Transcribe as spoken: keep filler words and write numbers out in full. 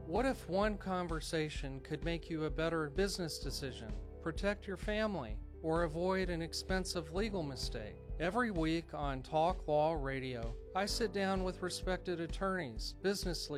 What if one conversation could make you a better business decision, protect your family, or avoid an expensive legal mistake? Every week on Talk Law Radio, I sit down with respected attorneys, business leaders,